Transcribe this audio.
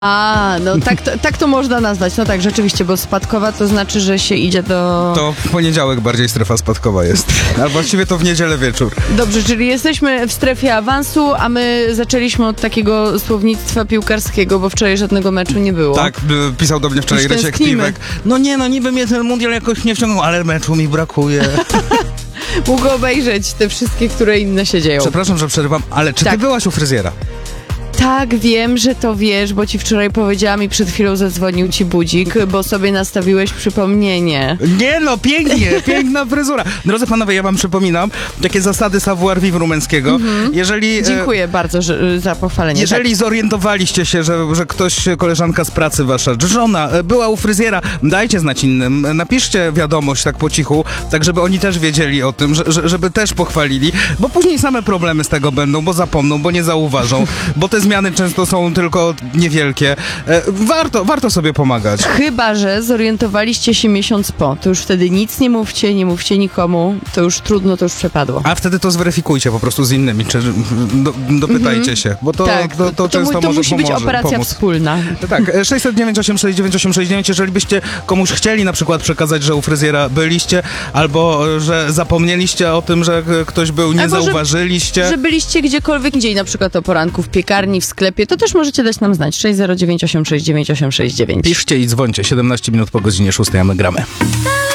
No tak to można nazwać. No tak, rzeczywiście, bo spadkowa to znaczy, że się idzie do... To w poniedziałek bardziej strefa spadkowa jest. Albo właściwie to w niedzielę wieczór. Dobrze, czyli jesteśmy w strefie awansu, a my zaczęliśmy od takiego słownictwa piłkarskiego, bo wczoraj żadnego meczu nie było. Tak, pisał do mnie wczoraj Rysiek Piwek. Niby mnie ten mundial jakoś nie wciągnął, ale meczu mi brakuje. Mógł obejrzeć te wszystkie, które inne się dzieją. Przepraszam, że przerywam, ale czy ty byłaś u fryzjera? Tak, wiem, że to wiesz, bo ci wczoraj powiedziałam i przed chwilą zadzwonił ci budzik, bo sobie nastawiłeś przypomnienie. Pięknie, piękna fryzura. Drodzy panowie, ja wam przypominam takie zasady savoir vivre rumeńskiego. Jeżeli... Dziękuję bardzo za pochwalenie. Jeżeli zorientowaliście się, że ktoś, koleżanka z pracy wasza, żona była u fryzjera, dajcie znać innym, napiszcie wiadomość tak po cichu, tak żeby oni też wiedzieli o tym, żeby też pochwalili, bo później same problemy z tego będą, bo zapomną, bo nie zauważą, bo te zmiany często są tylko niewielkie. Warto sobie pomagać. Chyba że zorientowaliście się miesiąc po, to już wtedy nic nie mówcie nikomu, to już trudno, to już przepadło. A wtedy to zweryfikujcie po prostu z innymi, czy dopytajcie się, bo to często może musi być operacja wspólna. Tak, 609869869, jeżeli byście komuś chcieli na przykład przekazać, że u fryzjera byliście, albo że zapomnieliście o tym, że ktoś był, nie zauważyliście. Że byliście gdziekolwiek indziej, na przykład o poranku w piekarni, w sklepie, to też możecie dać nam znać. 609869869. Piszcie i dzwońcie, 17 minut po godzinie 6, a my gramy.